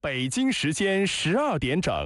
北京时间12点整。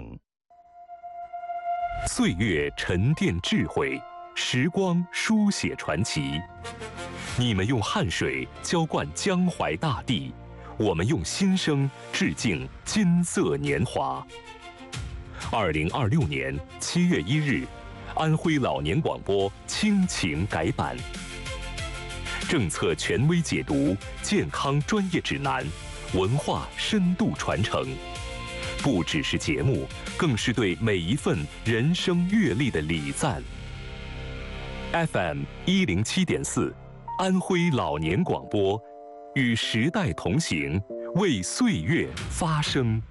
岁月沉淀智慧，时光书写传奇。你们用汗水浇灌江淮大地，我们用心声致敬金色年华。2026年7月1日，安徽老年广播亲情改版，政策权威解读，健康专业指南，文化深度传承。不只是节目，更是对每一份人生阅历的礼赞。FM 107.4，安徽老年广播，与时代同行，为岁月发声。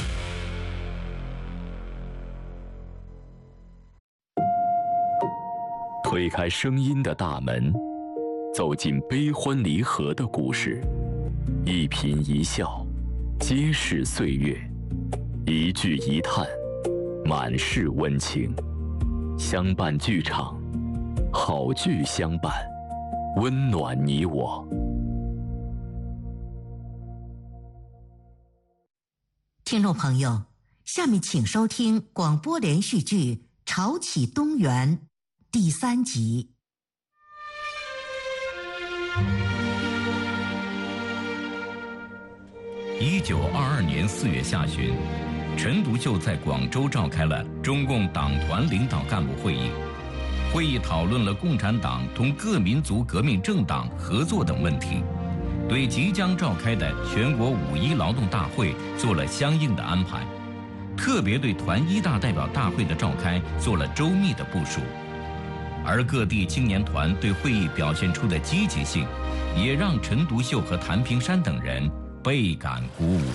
推开声音的大门，走进悲欢离合的故事，一颦一笑，皆是岁月；一句一叹，满是温情。相伴剧场，好剧相伴，温暖你我。 听众朋友，下面请收听广播连续剧《潮起东园》第3集。 1922年4月下旬，陈独秀在广州召开了中共党团领导干部会议。会议讨论了共产党同各民族革命政党合作等问题，对即将召开的全国5·1劳动大会做了相应的安排，特别对团1大代表大会的召开做了周密的部署。而各地青年团对会议表现出的积极性，也让陈独秀和谭平山等人倍感鼓舞。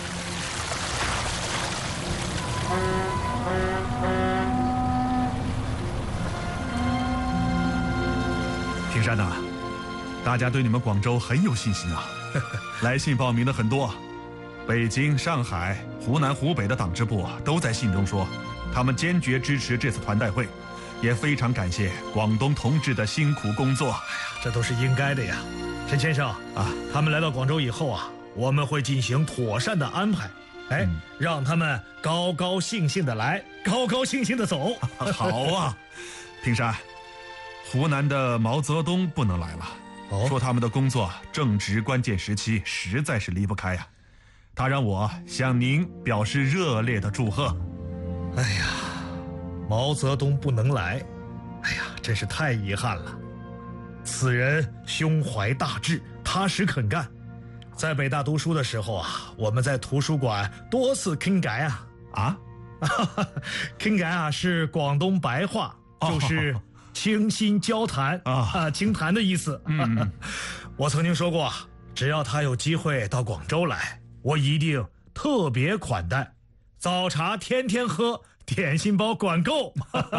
平山呐，大家对你们广州很有信心啊！来信报名的很多，北京、上海、湖南、湖北的党支部都在信中说，他们坚决支持这次团代会，也非常感谢广东同志的辛苦工作。 这都是应该的呀，陈先生啊，他们来到广州以后啊，我们会进行妥善的安排，让他们高高兴兴的来，高高兴兴的走。 好啊，平山，湖南的毛泽东不能来了，说他们的工作正值关键时期，实在是离不开呀。他让我向您表示热烈的祝贺。 哎呀，毛泽东不能来，哎呀，真是太遗憾了。此人胸怀大志，踏实肯干。在北大读书的时候啊，我们在图书馆多次傾偈啊。傾偈啊是广东白话，就是倾心交谈倾谈的意思。我曾经说过，只要他有机会到广州来，我一定特别款待，早茶天天喝，点心包管够。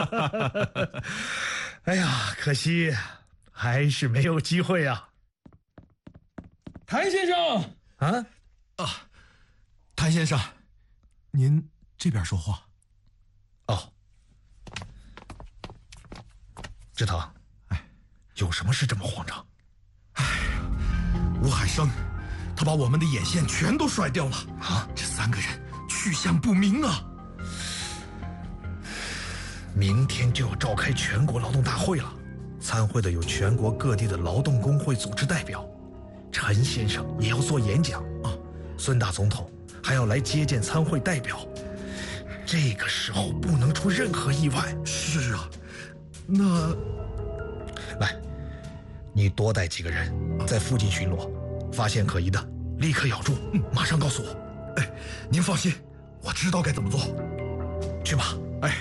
哎呀，可惜还是没有机会啊。 谭先生谭先生，您这边说话。 志腾，有什么事这么慌张？ 吴海生，他把我们的眼线全都甩掉了啊！这3个人去向不明啊！ 明天就要召开全国劳动大会了，参会的有全国各地的劳动工会组织代表，陈先生也要做演讲孙大总统还要来接见参会代表。这个时候不能出任何意外。 是啊，那来，你多带几个人在附近巡逻，发现可疑的立刻咬住，马上告诉我。 您放心，我知道该怎么做。 去吧。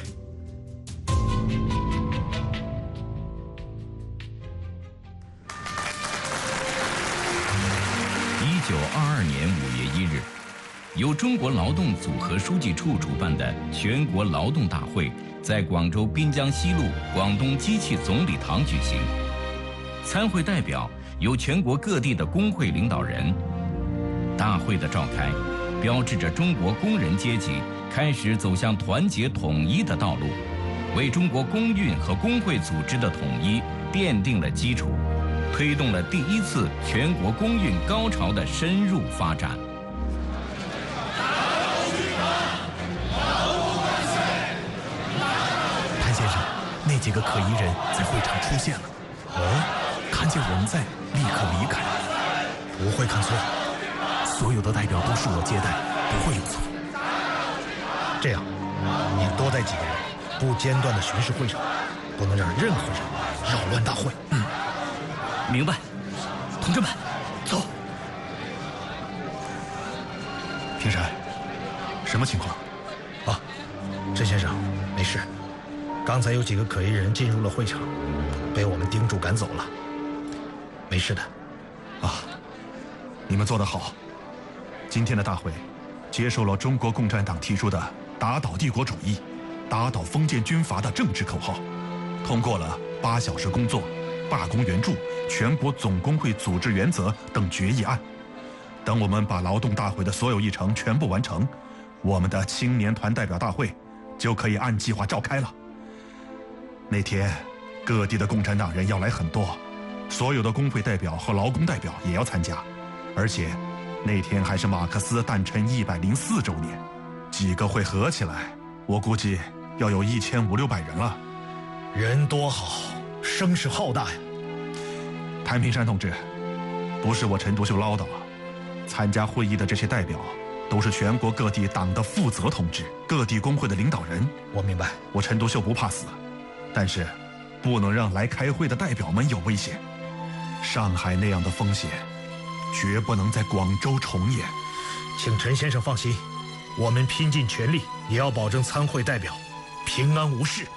1922年5月1日，由中国劳动组合书记处主办的全国劳动大会在广州滨江西路广东机器总礼堂举行。参会代表由全国各地的工会领导人。大会的召开，标志着中国工人阶级开始走向团结统一的道路，为中国工运和工会组织的统一奠定了基础，推动了第1次全国工运高潮的深入发展。 几个可疑人在会场出现了。看见我们在，立刻离开。 不会看错， 所有的代表都是我接待，不会有错。 这样，你多带几个人，不间断地巡视会场，不能让任何人扰乱大会。 明白。同志们，走。 平山，什么情况？ 陈先生，没事。刚才有几个可疑人进入了会场，被我们盯住赶走了。没事的。 你们做得好。今天的大会接受了中国共产党提出的打倒帝国主义、打倒封建军阀的政治口号，通过了8小时工作、罢工援助、全国总工会组织原则等决议案。等我们把劳动大会的所有议程全部完成，我们的青年团代表大会就可以按计划召开了。那天，各地的共产党人要来很多，所有的工会代表和劳工代表也要参加，而且那天还是马克思诞辰104周年，几个会合起来，我估计要有1500-600人了。 人多好，声势浩大呀！ 谭平山同志，不是我陈独秀唠叨，参加会议的这些代表都是全国各地党的负责同志，各地工会的领导人。 我明白， 我陈独秀不怕死，但是不能让来开会的代表们有危险。上海那样的风险绝不能在广州重演。 请陈先生放心，我们拼尽全力也要保证参会代表平安无事。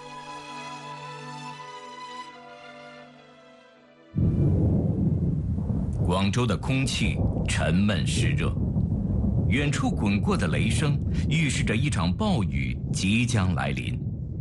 广州的空气沉闷湿热，远处滚过的雷声预示着一场暴雨即将来临。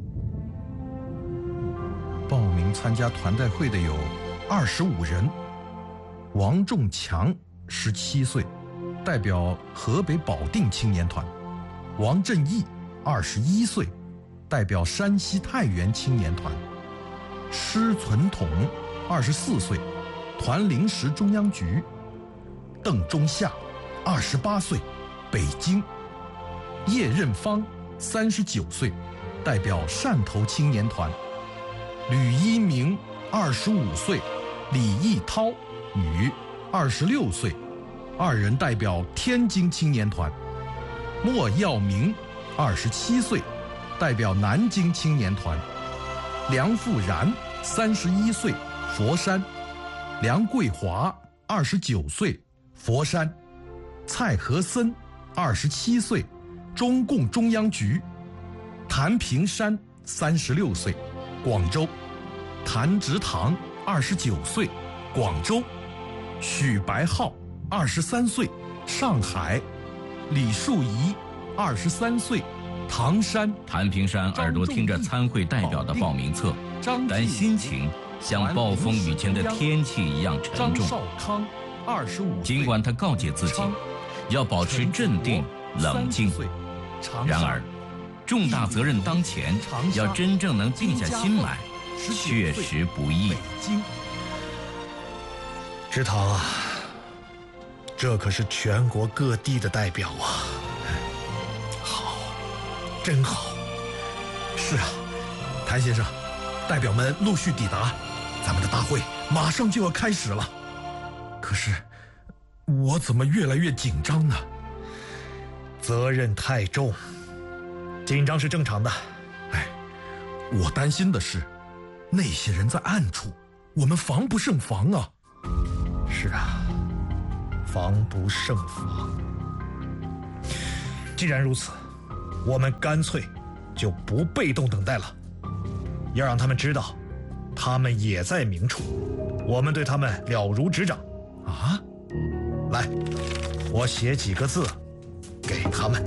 报名参加团代会的有25人。王仲强17岁，代表河北保定青年团；王振义21岁，代表山西太原青年团；施存统24岁，团临时中央局；邓中夏28岁，北京；叶任芳39岁，代表汕头青年团；吕一鸣25岁，李义涛女26岁，2人代表天津青年团；莫耀明27岁，代表南京青年团；梁富然31岁，佛山；梁桂华29岁，佛山；蔡和森27岁，中共中央局；谭平山36岁，广州；谭植堂29岁，广州；许白浩23岁，上海；李树仪23岁，唐山。 谭平山耳朵听着参会代表的报名册，但心情像暴风雨前的天气一样沉重。 张少康25岁， 尽管他告诫自己要保持镇定冷静，然而重大责任当前，要真正能定下心来，确实不易。 植堂啊，这可是全国各地的代表啊！好，真好。 是啊，谭先生，代表们陆续抵达，咱们的大会马上就要开始了。可是，我怎么越来越紧张呢？ 责任太重，紧张是正常的。 我担心的是，那些人在暗处，我们防不胜防啊。 是啊，防不胜防。既然如此，我们干脆就不被动等待了，要让他们知道，他们也在明处，我们对他们了如指掌。 啊， 来，我写几个字给他们。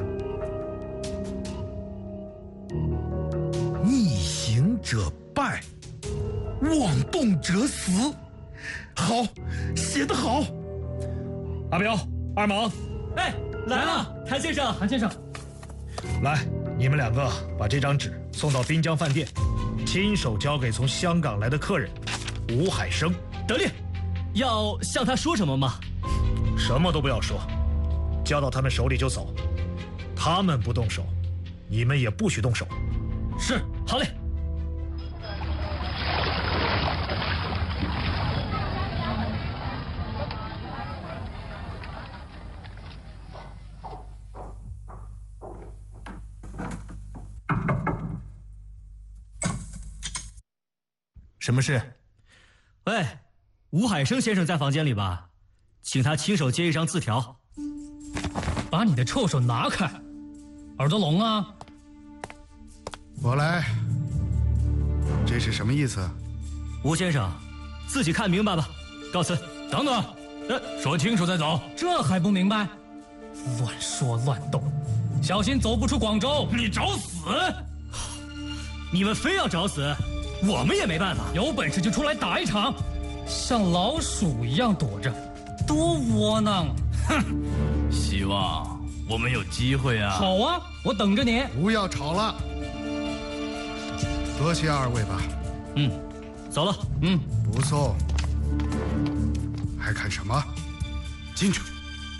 逆行者败，妄动者死。好，写得好。 阿彪、二毛，哎，来了，谭先生，谭先生。 来，你们两个把这张纸送到滨江饭店，亲手交给从香港来的客人吴海生。 得令。要向他说什么吗？ 什么都不要说，交到他们手里就走。他们不动手，你们也不许动手。 是，好嘞。 什么事？喂，吴海生先生在房间里吧？请他亲手接一张字条。 把你的臭手拿开！耳朵聋啊？ 我来。这是什么意思？ 吴先生，自己看明白吧。告辞。 等等， 说清楚再走。 这还不明白？乱说乱动，小心走不出广州。 你找死！你们非要找死，我们也没办法。 有本事就出来打一场，像老鼠一样躲着，多窝囊！ 哼，希望我们有机会啊。 好啊，我等着你。 不要吵了，多谢二位吧。 走了。 不送。还看什么？进去。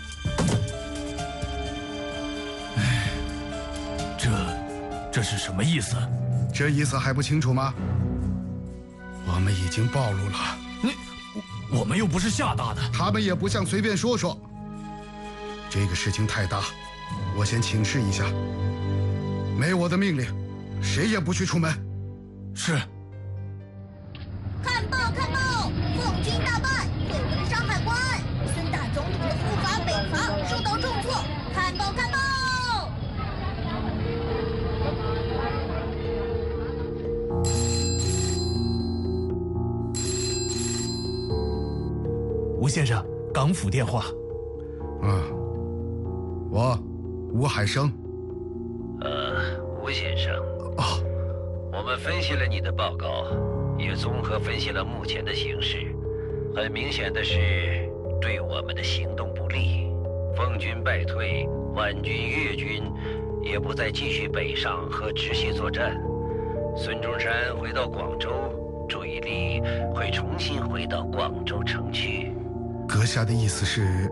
这是什么意思？ 这意思还不清楚吗？我们已经暴露了。 我们又不是厦大的， 他们也不像随便说说。这个事情太大，我先请示一下。没我的命令，谁也不许出门。 是。 看报看报，奉军大败，退回上海关。孙大总统的护法北伐受到重挫。看报看报。 吴先生，港府电话。 我吴海生。 吴先生。我们分析了你的报告，也综合分析了目前的形势。很明显的是，对我们的行动不利。奉军败退，皖军、粤军也不再继续北上和直系作战。孙中山回到广州，注意力会重新回到广州城区。 阁下的意思是？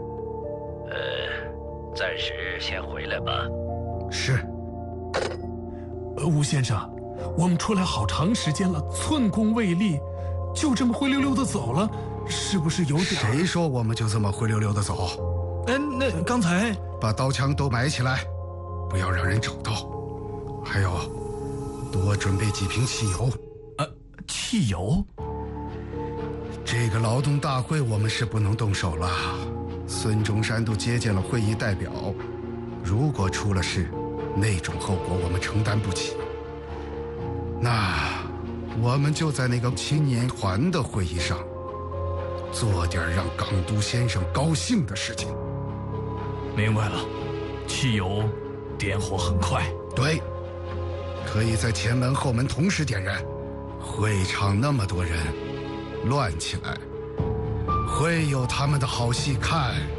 暂时先回来吧。 是。 吴先生，我们出来好长时间了，寸功未立，就这么灰溜溜的走了，是不是有点？ 谁说我们就这么灰溜溜的走？ 那刚才把刀枪都埋起来，不要让人找到。还有，多准备几瓶汽油。 汽油？ 这个劳动大会我们是不能动手了。孙中山都接见了会议代表，如果出了事，那种后果我们承担不起。那我们就在那个青年团的会议上，做点让港督先生高兴的事情。 明白了，汽油点火很快。 对，可以在前门后门同时点燃。会场那么多人，乱起来，会有他们的好戏看。